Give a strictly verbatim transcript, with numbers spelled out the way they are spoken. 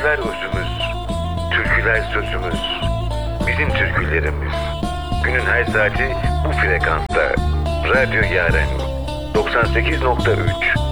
Türküler özümüz, türküler sözümüz, bizim türkülerimiz. Günün her saati bu frekansta. Radyo Yaren doksan sekiz nokta üç